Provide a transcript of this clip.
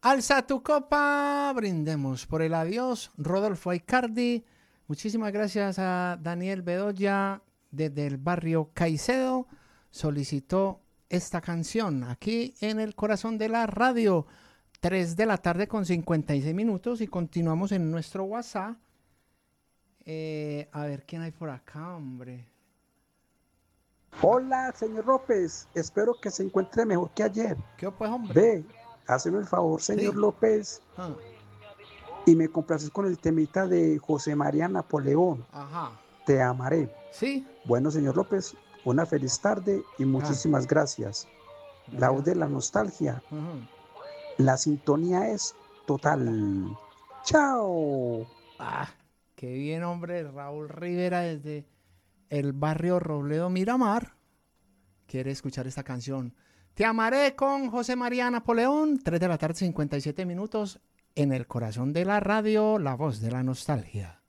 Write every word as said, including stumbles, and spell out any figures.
Alza tu copa, brindemos por el adiós. Rodolfo Aicardi, muchísimas gracias a Daniel Bedoya desde el barrio Caicedo, solicitó esta canción aquí en el corazón de la radio. tres de la tarde con cincuenta y seis minutos y continuamos en nuestro WhatsApp. Eh, a ver quién hay por acá, hombre. Hola, señor López. Espero que se encuentre mejor que ayer. ¿Qué pues, hombre? Ve, hazme el favor, señor Sí. López, Ah, y me complaces con el temita de José María Napoleón. ajá. Te amaré. Sí. Bueno, señor López, una feliz tarde y muchísimas Ah, gracias. La voz de la nostalgia. ajá. La sintonía es total. ¡Chao! Ah, qué bien, hombre. Raúl Rivera desde el barrio Robledo Miramar quiere escuchar esta canción. Te amaré con José María Napoleón. tres de la tarde, cincuenta y siete minutos. En el corazón de la radio, la voz de la nostalgia.